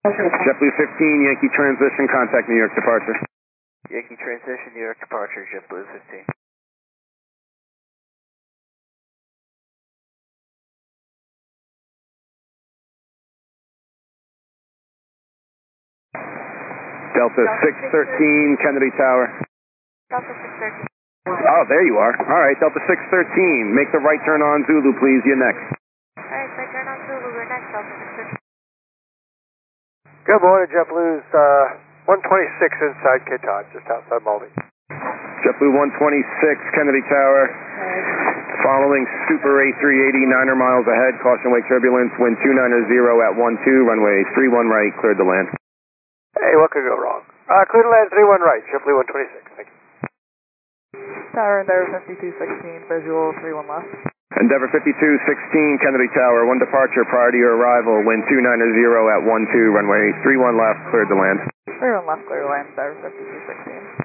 JetBlue 15, Yankee transition, contact New York departure. Yankee transition, New York departure, JetBlue 15. Delta 613, Kennedy Tower. Delta 613. Oh, there you are. All right, Delta 613, make the right turn on Zulu, please. You're next. Alright, right turn on Zulu, we're next, Delta 613. Good morning, JetBlue's 126 inside Caton, just outside Maldi. JetBlue 126, Kennedy Tower. Following Super A380, 9 miles ahead, caution wake turbulence, wind 290 at 12, runway 31 right, cleared to land. Hey, what could go wrong? Clear to land 31 right, JetBlue 126, thank you. Tower Endeavour 5216, visual 31 left. Endeavour 5216, Kennedy Tower, 1 departure prior to your arrival, wind 290 at 12, runway 31 left, cleared to land. 31 left, clear to land, Endeavour 5216.